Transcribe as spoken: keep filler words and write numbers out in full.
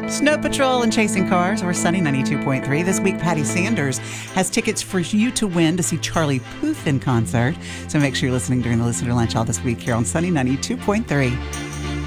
Snow Patrol and Chasing Cars, or Sunny ninety-two point three. This week, Patty Sanders has tickets for you to win to see Charlie Puth in concert. So make sure you're listening during the Listener Lunch All this week here on Sunny ninety-two point three.